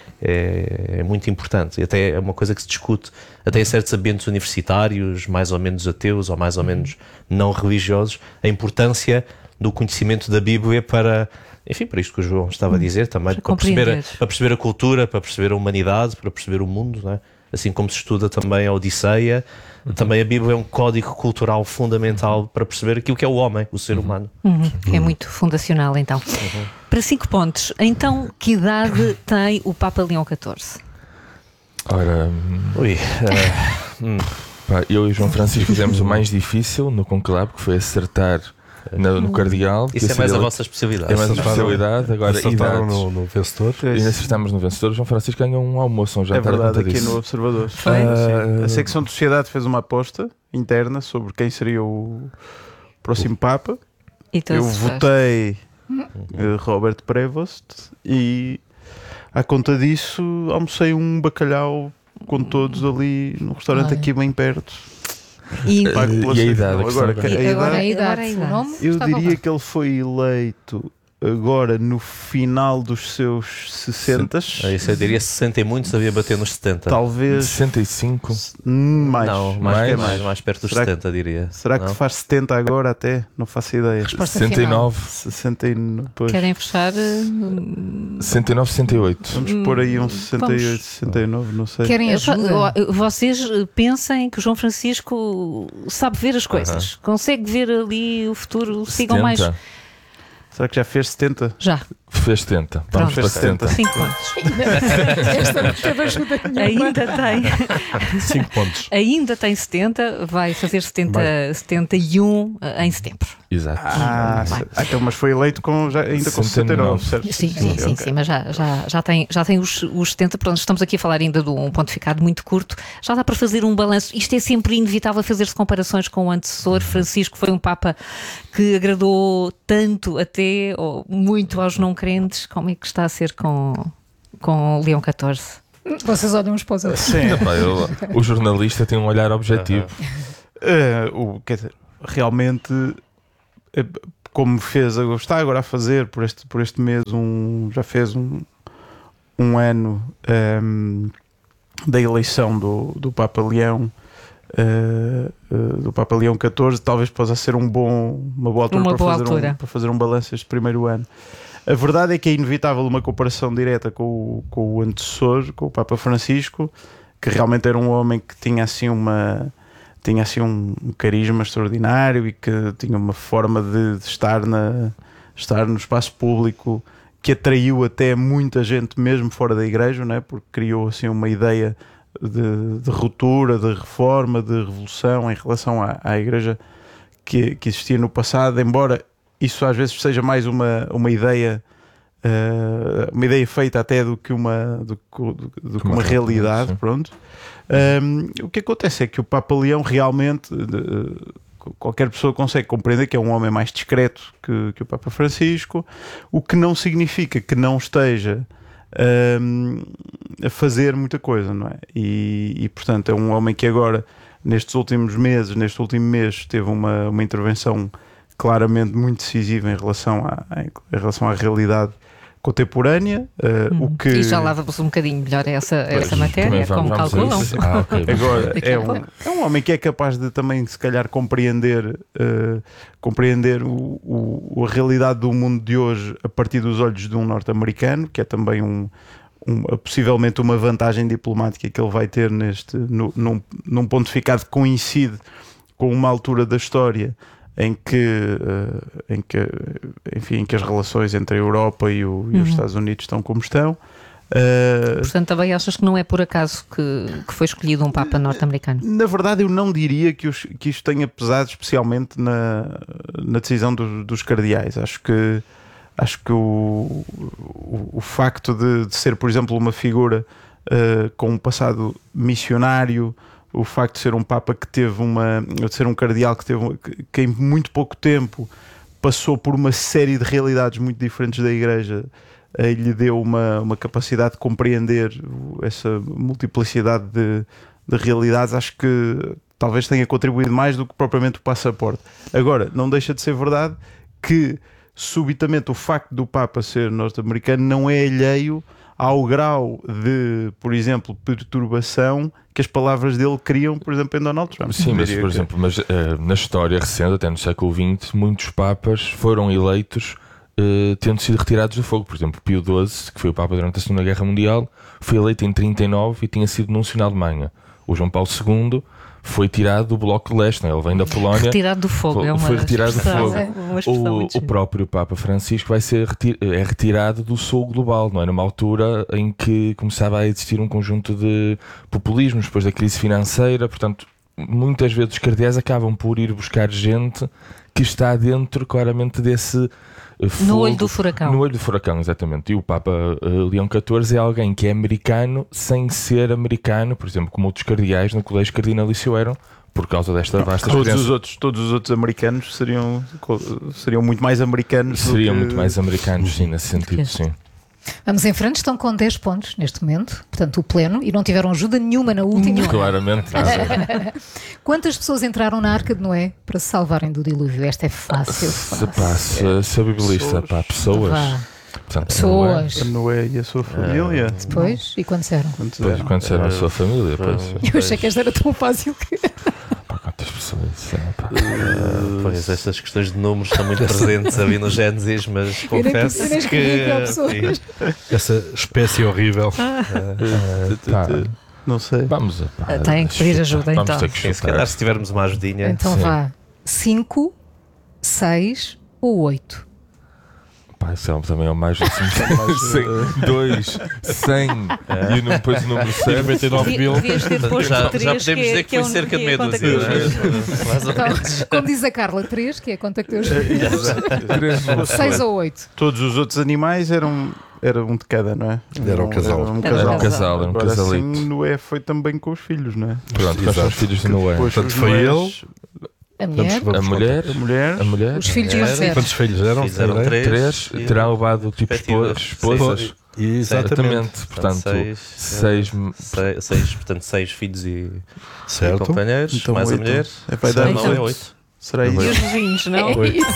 é muito importante, e até é uma coisa que se discute até em certos ambientes universitários, mais ou menos ateus ou mais ou menos não religiosos, a importância do conhecimento da Bíblia para, enfim, para isto que o João estava a dizer também, para perceber a cultura, para perceber a humanidade, para perceber o mundo, não é? Assim como se estuda também a Odisseia, também a Bíblia é um código cultural fundamental para perceber aquilo que é o homem, o ser humano. É muito fundacional, então. Para 5 pontos, então, que idade tem o Papa Leão XIV? Ora, eu e o João Francisco fizemos o mais difícil no conclave, que foi acertar no cardeal. Isso é mais a vossa especialidade. É mais a especialidade. Agora, acertaram no vencedor. E acertámos no vencedor. O João Francisco ganhou um almoço, um jantar. É verdade, aqui no Observador. A secção de sociedade fez uma aposta interna sobre quem seria o próximo Papa. Eu votei Robert Prevost e, à conta disso, almocei um bacalhau com todos ali no restaurante aqui bem perto. E a idade? Agora a idade. Eu diria que ele foi eleito agora no final dos seus 60. Isso eu diria 60 e muito, sabia bater nos 70. Talvez 65. Mais. Não, mais perto dos 70, diria. Será que faz 70 agora até? Não faço ideia. 69. 69. Querem fechar? 69, 68. Vamos pôr aí uns 68, 69, não sei. Querem ajuda? Vocês pensem que o João Francisco sabe ver as coisas, consegue ver ali o futuro, sigam 70. mais. Será que já fez 70? Já. fez 70. Vamos para 70. 5 pontos. Esta não teve ajuda nenhuma. Ainda tem 5 pontos. Ainda tem 70, vai fazer 71 em setembro. Exato. Então, mas foi eleito ainda com 69, certo? Sim, mas já tem os 70. Pronto, estamos aqui a falar ainda de um pontificado muito curto. Já dá para fazer um balanço. Isto é sempre inevitável fazer-se comparações com o antecessor. Francisco foi um Papa que agradou tanto até ou muito aos não crentes. Como é que está a ser com Leão XIV? Vocês olham uns para os outros. Sim. O jornalista tem um olhar objetivo. Quer dizer, realmente, como está agora a fazer por este mês, já fez um ano da eleição do Papa Leão. Do Papa Leão XIV, talvez possa ser uma boa altura para fazer um balanço este primeiro ano. A verdade é que é inevitável uma comparação direta com o antecessor, com o Papa Francisco, que realmente era um homem que tinha assim um carisma extraordinário e que tinha uma forma de estar no espaço público que atraiu até muita gente mesmo fora da igreja, não é? Porque criou assim uma ideia de ruptura, de reforma, de revolução em relação à igreja que existia no passado, embora isso às vezes seja mais uma ideia feita até do que uma realidade, pronto. O que acontece é que o Papa Leão realmente, qualquer pessoa consegue compreender que é um homem mais discreto que o Papa Francisco, o que não significa que não esteja a fazer muita coisa, não é? E portanto é um homem que agora, neste último mês, teve uma intervenção claramente muito decisiva em relação à realidade contemporânea, e já lá vamos um bocadinho melhor essa matéria, como calculam. Agora é um homem que é capaz de também, se calhar, compreender a realidade do mundo de hoje a partir dos olhos de um norte-americano, que é também possivelmente uma vantagem diplomática que ele vai ter num pontificado que coincide com uma altura da história em que as relações entre a Europa e os Estados Unidos estão como estão. Portanto, também achas que não é por acaso que foi escolhido um Papa norte-americano? Na verdade, eu não diria que isto tenha pesado especialmente na decisão dos cardeais. Acho que o facto de ser, por exemplo, uma figura com um passado missionário, o facto de ser um Papa de ser um cardeal que em muito pouco tempo passou por uma série de realidades muito diferentes da Igreja, lhe deu uma capacidade de compreender essa multiplicidade de realidades. Acho que talvez tenha contribuído mais do que propriamente o passaporte. Agora, não deixa de ser verdade que subitamente o facto do Papa ser norte-americano não é alheio ao grau de, por exemplo, perturbação que as palavras dele criam, por exemplo, em Donald Trump. Sim, mas na história recente, até no século XX, muitos papas foram eleitos tendo sido retirados do fogo. Por exemplo, Pio XII, que foi o Papa durante a Segunda Guerra Mundial, foi eleito em 39 e tinha sido nuncio na Alemanha. O João Paulo II foi tirado do Bloco de Leste, não é? Ele vem da Polónia. Retirado do fogo, foi retirado do fogo. O próprio Papa Francisco vai ser retirado do sul global, não é? Numa altura em que começava a existir um conjunto de populismos depois da crise financeira. Portanto, muitas vezes os cardeais acabam por ir buscar gente que está dentro claramente desse fogo, no olho do furacão. No olho do furacão, exatamente. E o Papa Leão XIV é alguém que é americano sem ser americano, por exemplo, como outros cardeais no colégio cardinalício eram, por causa desta vasta experiência. Todos os outros americanos seriam muito mais americanos. Seriam muito mais americanos, sim, nesse sentido, sim. Vamos em frente, estão com 10 pontos neste momento, portanto o pleno, e não tiveram ajuda nenhuma na última. Claramente. Quantas pessoas entraram na Arca de Noé para se salvarem do dilúvio? Esta é fácil. Se a biblista, pessoas. Portanto, pessoas. A Noé e a sua família. Depois, e quantos eram? Quantos eram a sua família? Eu achei que esta era tão fácil que... Quantas pessoas? Pois, estas questões de números estão muito presentes ali no Gênesis, mas confesso que essa espécie horrível. Não sei. Vamos tem que pedir ajuda, então. Se calhar, se tivermos uma ajudinha. Então vá. 5, 6 ou 8? Pá, isso também é o mais assim, 100, 2, 100 e depois o número 100. 99 mil. Já podemos dizer que foi cerca de meia dúzia. Como diz a Carla, 3, que é a conta que Deus fez. 6 ou 8. Todos os outros animais eram um de cada, não é? Era um casal. Era um casalito. Agora assim, Noé foi também com os filhos, não é? Pronto, quais são os filhos de Noé? Portanto, foi ele. A mulher, os filhos mais velhos. Quantos filhos eram? Fizeram 3, terão levado tipo esposas. Exatamente. Portanto, 6 filhos e companheiros, então, mais 8. A mulher. Vai dar 8. Será isso? E os vizinhos, não?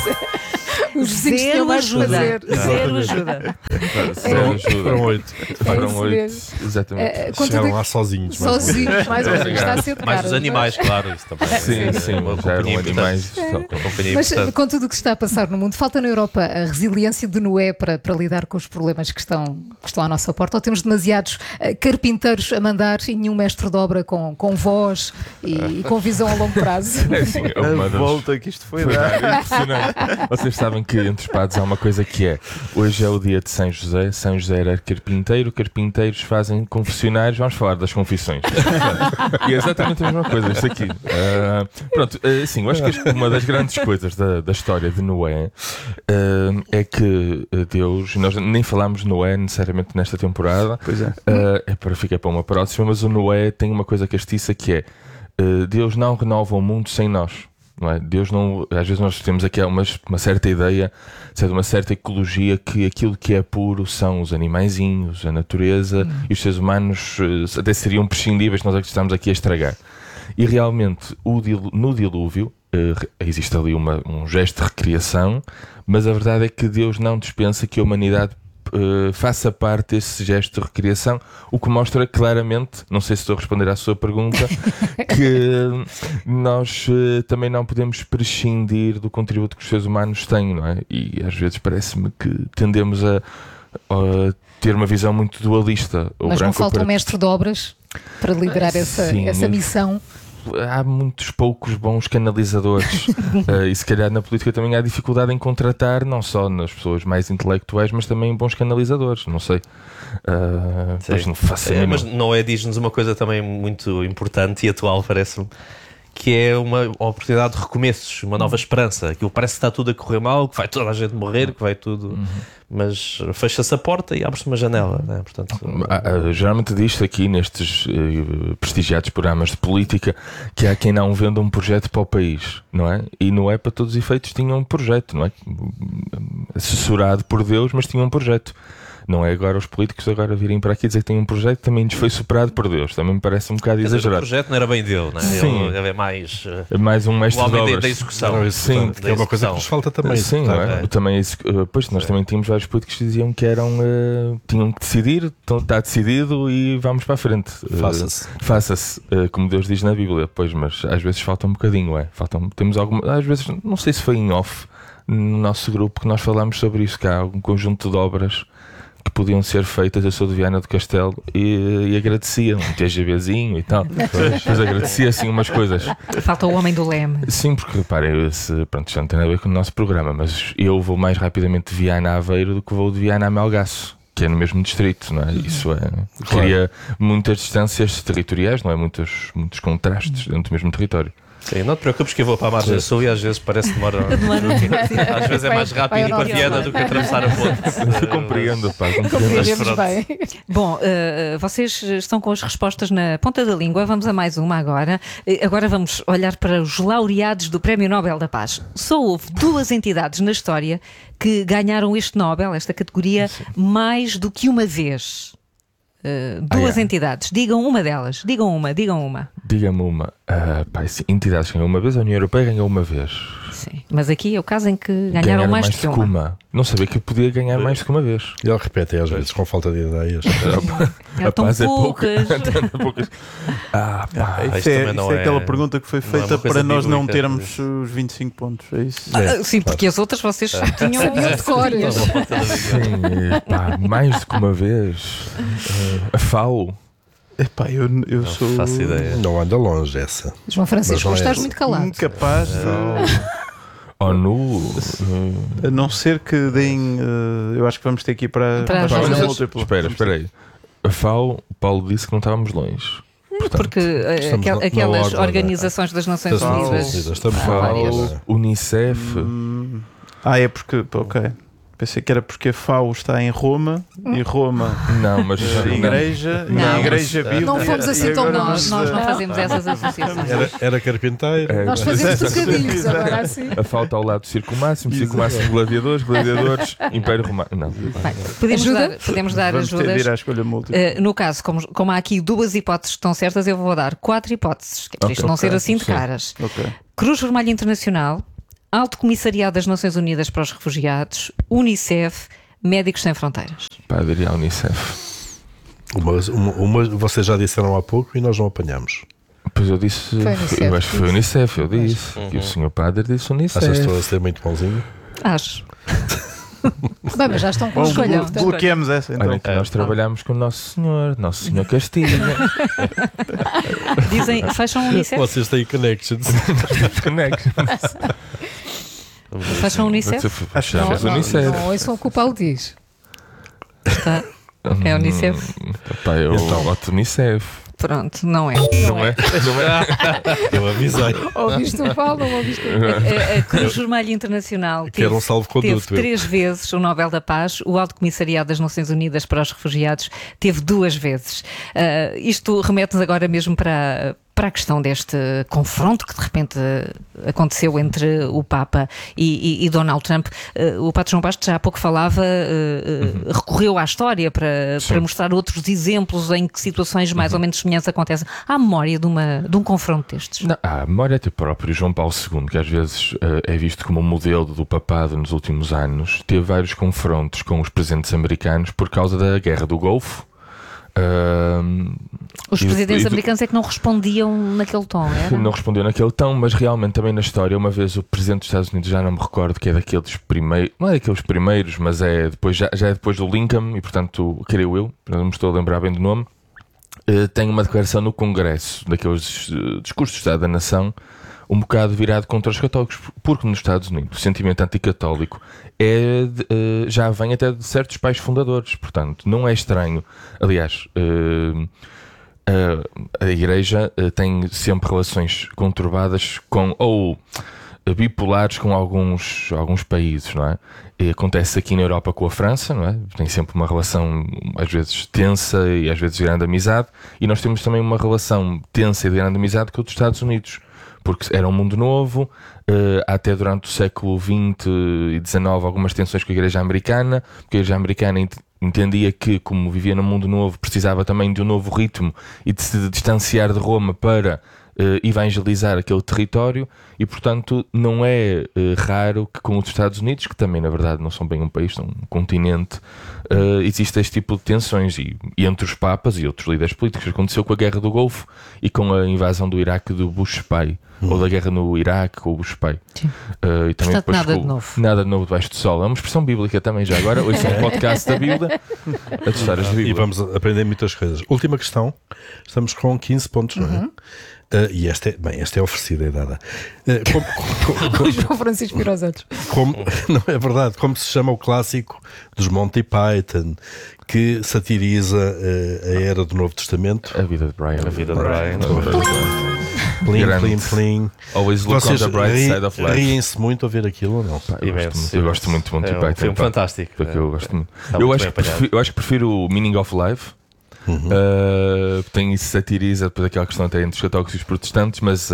Os vizinhos Zero ajuda. Zero ajuda. Foram 8. Foram 8. Exatamente. Chegaram lá sozinhos. Mais ou menos. Está a ser de mais os animais, claro. Isso também. Sim, já eram animais. Mas com tudo o que se está a passar no mundo, falta na Europa a resiliência de Noé para lidar com os problemas que estão à nossa porta? Ou temos demasiados carpinteiros a mandar e nenhum mestre de obra com voz e com visão a longo prazo? A volta que isto foi dar. Impressionante. Vocês sabem que entre os padres há uma coisa que é: hoje é o dia de São José. São José era carpinteiro, carpinteiros fazem confessionários. Vamos falar das confissões. E é exatamente a mesma coisa, isto aqui. Pronto, sim, eu acho que uma das grandes coisas da história de Noé é que Deus, nós nem falámos de Noé necessariamente nesta temporada, pois é ficar para uma próxima, mas o Noé tem uma coisa castiça que é: Deus não renova o mundo sem nós. Não é? Deus não, às vezes nós temos aqui uma certa ideia, de uma certa ecologia, que aquilo que é puro são os animaizinhos, a natureza, e os seres humanos até seriam prescindíveis, nós é que estamos aqui a estragar. E realmente no dilúvio existe ali um gesto de recriação, mas a verdade é que Deus não dispensa que a humanidade faça parte desse gesto de recriação, o que mostra claramente, não sei se estou a responder à sua pergunta, que nós também não podemos prescindir do contributo que os seres humanos têm, não é? E às vezes parece-me que tendemos a ter uma visão muito dualista. Mas não falta um mestre de obras para liderar essa missão? Há muitos poucos bons canalizadores e se calhar na política também há dificuldade em contratar não só nas pessoas mais intelectuais, mas também bons canalizadores, não sei. Mas não faço mas Noé diz-nos uma coisa também muito importante e atual, parece-me, que é uma oportunidade de recomeços, uma nova esperança. Aquilo parece que está tudo a correr mal, que vai toda a gente morrer, que vai tudo... Mas fecha-se a porta e abre-se uma janela, né? Portanto, geralmente diz-se aqui nestes prestigiados programas de política que há quem não venda um projeto para o país, não é? E Noé, para todos os efeitos, tinha um projeto, não é? Assessorado por Deus, mas tinha um projeto. Não é agora os políticos agora virem para aqui dizer que têm um projeto que também lhes foi superado por Deus. Também me parece um bocado exagerado. O projeto não era bem dele, não é? Sim. Ele é mais um mestre de obras. Da execução. Sim, é uma coisa que nos falta também. Sim, não é? Também, pois, nós também tínhamos vários políticos que diziam que tinham que decidir, então está decidido e vamos para a frente. Faça-se, como Deus diz na Bíblia. Pois, mas às vezes falta um bocadinho, temos às vezes, não sei se foi em off, no nosso grupo que nós falámos sobre isso, que há um conjunto de obras que podiam ser feitas. Eu sou de Viana do Castelo e agradecia um TGVzinho e tal, mas agradecia assim umas coisas. Falta o homem do leme. Sim, porque reparem, pronto, já não tem nada a ver com o nosso programa, mas eu vou mais rapidamente de Viana a Aveiro do que vou de Viana a Melgaço, que é no mesmo distrito, não é? Isso cria muitas distâncias territoriais, não é? Muitos contrastes dentro do mesmo território. Sim, não te preocupes que eu vou para a margem sul e às vezes parece que demora. Às vezes é mais rápido ir para Viana do que atravessar a ponte. Compreendo, pá. Compreendemos bem. Bom, vocês estão com as respostas na ponta da língua. Vamos a mais uma agora. Agora vamos olhar para os laureados do Prémio Nobel da Paz. Só houve 2 entidades na história que ganharam este Nobel, esta categoria, mais do que uma vez. 2 entidades. Digam uma delas. Digam uma. Diga-me uma. Entidades ganham uma vez, a União Europeia ganhou uma vez. Sim. Mas aqui é o caso em que ganharam mais do que uma. Não sabia que podia ganhar mais do que uma vez. E ele repete às vezes com falta de ideias. Tão poucas. Isso é aquela pergunta que foi feita para nós não termos os 25 pontos. É isso? Sim, porque as outras vocês tinham de cor. Sim, mais do que uma vez. A FAO. Eu não sou. Faço ideia. Não anda longe essa. João Francisco, estás muito calado. Incapaz. ONU. A não ser que deem. Eu acho que vamos ter que ir para a múltipla. Espera aí. A FAO, o Paulo disse que não estávamos longe. Portanto, porque aquelas organizações das Nações Unidas, FAO, Unicef. É porque. Ok. Pensei que era porque a FAO está em Roma e Roma. Não, mas igreja. Não, igreja bíblica. Não fomos assim tão nós não fazemos essas associações. Era carpinteiro. Nós fazemos trocadilhos agora assim. A FAO está ao lado do Círculo Máximo, Círculo Máximo gladiadores, Império Romano. Não. Podemos dar ajudas. Ir à escolha múltipla. No caso, como há aqui 2 hipóteses que estão certas, eu vou dar 4 hipóteses, para isto não ser assim de caras. Cruz Vermelha Internacional, Alto Comissariado das Nações Unidas para os Refugiados, Unicef, Médicos Sem Fronteiras. Pá, diria a Unicef. Uma vocês já disseram há pouco e nós não apanhamos. Pois eu disse, eu acho que foi Unicef, eu disse. E o senhor padre disse Unicef. Achas que estou a ser muito bonzinho? Acho. Bem, mas já estão com escolha. Bloqueamos essa então. Olha que nós trabalhamos com o Nosso Senhor Castilho. Dizem, fecham o Unicef? Vocês têm connections. Fecham o Unicef? Fechamos o Unicef. Não, ouçam o que o Paulo diz. É o Unicef? Eu voto Unicef. Pronto, não é. Não é? Eu avisei. Ouviste o Paulo, não ouviste? A Cruz Vermelha Internacional teve 3 vezes o Nobel da Paz. O Alto Comissariado das Nações Unidas para os Refugiados teve 2 vezes. Isto remete-nos agora mesmo para a questão deste confronto que de repente aconteceu entre o Papa e Donald Trump. O Padre João Bastos já há pouco falava, recorreu à história para mostrar outros exemplos em que situações mais ou menos semelhantes acontecem. Há memória de um confronto destes? Não, há memória até próprio. João Paulo II, que às vezes é visto como um modelo do papado nos últimos anos, teve vários confrontos com os presidentes americanos por causa da Guerra do Golfo. Os presidentes americanos é que não respondiam naquele tom, era? Não respondiam naquele tom, mas realmente também na história, uma vez o presidente dos Estados Unidos, já não me recordo, que é daqueles primeiros, não é daqueles primeiros, mas é depois, já é depois do Lincoln, e portanto, creio eu, não me estou a lembrar bem do nome, tem uma declaração no Congresso, daqueles discursos de Estado da Nação, um bocado virado contra os católicos, porque nos Estados Unidos o sentimento anticatólico já vem até de certos pais fundadores, portanto não é estranho. Aliás, a Igreja tem sempre relações conturbadas ou bipolares com alguns países, não é? E acontece aqui na Europa com a França, não é? Tem sempre uma relação às vezes tensa e às vezes de grande amizade, e nós temos também uma relação tensa e de grande amizade com os Estados Unidos, porque era um mundo novo, até durante o século XX e XIX algumas tensões com a Igreja Americana, porque a Igreja Americana entendia que, como vivia num mundo novo, precisava também de um novo ritmo e de se distanciar de Roma para evangelizar aquele território, e portanto não é raro que com os Estados Unidos, que também na verdade não são bem um país, são um continente, existe este tipo de tensões, e entre os papas e outros líderes políticos. Aconteceu com a Guerra do Golfo e com a invasão do Iraque do Bush pai, ou da guerra no Iraque com o Bush pai. E também portanto, nada de novo. Nada de novo debaixo do sol. É uma expressão bíblica também já agora. Hoje é um podcast da Bíblia, as histórias da Bíblia. E vamos aprender muitas coisas. Última questão. Estamos com 15 pontos, não é? E esta é oferecida e dada. João Francisco Pirosatos. Não é verdade? Como se chama o clássico dos Monty Python, que satiriza a era do Novo Testamento? A vida de Brian. A vida de Brian. Plim, plim, plim. Always look on the bright side of life. Riem-se muito a ver aquilo ou não? Eu gosto muito de Monty Python. É um filme fantástico. Porque eu gosto muito. Eu acho que prefiro o Meaning of Life. Tem isso, satiriza depois aquela questão até entre os católicos e os protestantes, mas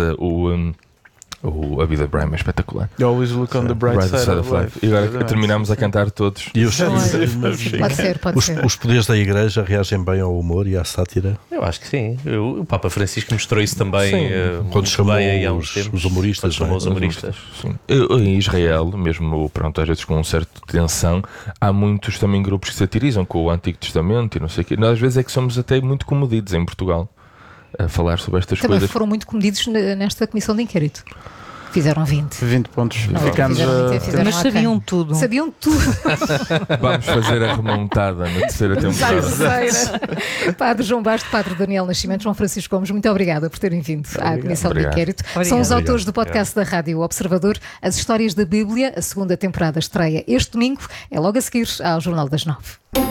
a vida de Brian é espetacular. You always look on the bright side of life. E agora terminamos a cantar todos. Pode ser. Os poderes da Igreja reagem bem ao humor e à sátira? Eu acho que sim. O Papa Francisco mostrou isso também quando chamou bem há uns tempos. Os humoristas. Os humoristas. Sim. Em Israel, mesmo pronto, às vezes com um certo tensão, há muitos também grupos que satirizam com o Antigo Testamento e não sei o quê. Nós às vezes é que somos até muito comedidos em Portugal a falar sobre estas também coisas. Foram muito comedidos nesta comissão de inquérito. Fizeram 20. 20 pontos. Não, Ficamos Mas sabiam tudo. Sabiam tudo. Vamos fazer a remontada na terceira temporada. Padre João Basto, Padre Daniel Nascimento, João Francisco Gomes, muito obrigada por terem vindo à Comissão de Inquérito. São os autores do podcast da Rádio Observador, As Histórias da Bíblia. A segunda temporada estreia este domingo. É logo a seguir ao Jornal das 9.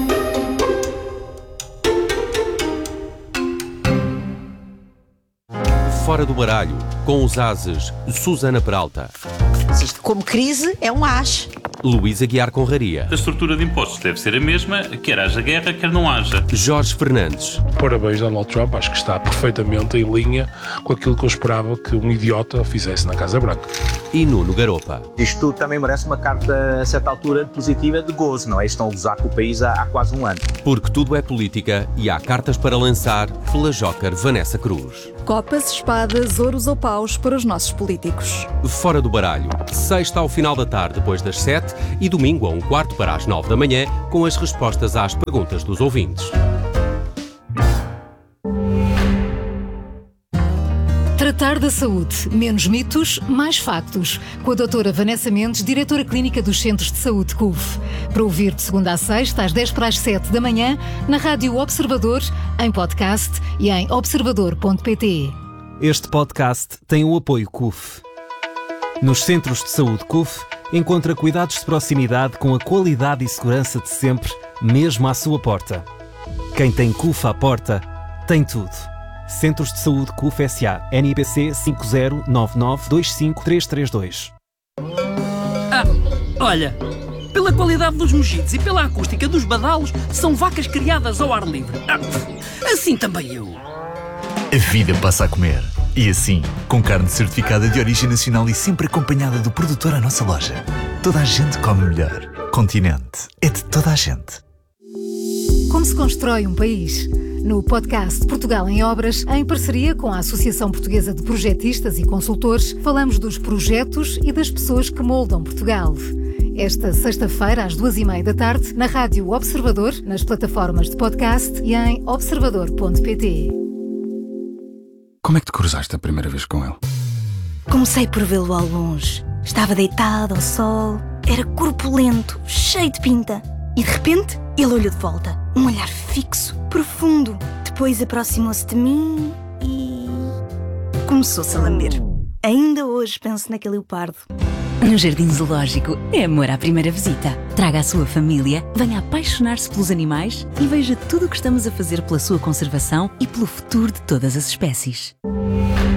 Fora do baralho, com os ases Susana Peralta, Isto como crise é um as. Luísa Guiar Conraria, A estrutura de impostos deve ser a mesma, quer haja guerra, quer não haja. Jorge Fernandes, Parabéns, Donald Trump. Acho que está perfeitamente em linha com aquilo que eu esperava que um idiota fizesse na Casa Branca. e Nuno Garopa. Isto tudo também merece uma carta, a certa altura, positiva de gozo, não é? Estão a gozar com o país há quase um ano. Porque tudo é política e há cartas para lançar pela Joker Vanessa Cruz. Copas, espadas, ouros ou paus para os nossos políticos. Fora do baralho, sexta ao final da tarde depois das 7 e domingo a 1/4 para as 9 da manhã com as respostas às perguntas dos ouvintes. Tratar da saúde. Menos mitos, mais factos. Com a doutora Vanessa Mendes, diretora clínica dos Centros de Saúde CUF. Para ouvir de segunda a sexta, às 10 para as 7 da manhã, na Rádio Observador, em podcast e em observador.pt. Este podcast tem o apoio CUF. Nos Centros de Saúde CUF, encontra cuidados de proximidade com a qualidade e segurança de sempre, mesmo à sua porta. Quem tem CUF à porta, tem tudo. Centros de Saúde CUF S.A. NIPC 509925332. Olha, pela qualidade dos mojitos e pela acústica dos badalos, são vacas criadas ao ar livre. Assim também eu. A vida passa a comer. E assim, com carne certificada de origem nacional e sempre acompanhada do produtor à nossa loja. Toda a gente come melhor. Continente é de toda a gente. Como se constrói um país? No podcast Portugal em Obras, em parceria com a Associação Portuguesa de Projetistas e Consultores, falamos dos projetos e das pessoas que moldam Portugal. Esta sexta-feira, às 2:30 da tarde, na Rádio Observador, nas plataformas de podcast e em observador.pt. Como é que te cruzaste a primeira vez com ele? Comecei por vê-lo ao longe. Estava deitado ao sol, era corpulento, cheio de pinta. E de repente, ele olhou de volta. Um olhar fixo, profundo. Depois aproximou-se de mim e... começou-se a lamber. Ainda hoje penso naquele leopardo. No Jardim Zoológico é amor à primeira visita. Traga a sua família, venha apaixonar-se pelos animais e veja tudo o que estamos a fazer pela sua conservação e pelo futuro de todas as espécies.